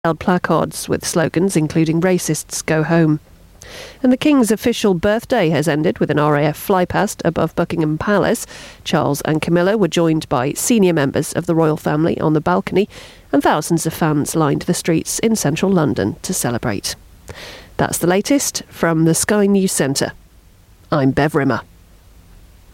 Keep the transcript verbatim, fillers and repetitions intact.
held placards with slogans including "Racists Go Home." And the King's official birthday has ended with an R A F flypast above Buckingham Palace. Charles and Camilla were joined by senior members of the royal family on the balcony, and thousands of fans lined the streets in central London to celebrate. That's the latest from the Sky News Centre. I'm Bev Rimmer.